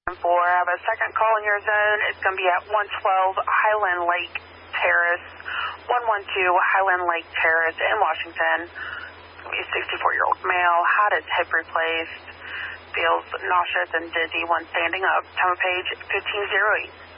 I have a second call in your zone. It's going to be at 112 Highland Lake Terrace, 112 Highland Lake Terrace in Washington. It's going to be a 64-year-old male, had his hip replaced, feels nauseous and dizzy when standing up. Time of page 1508.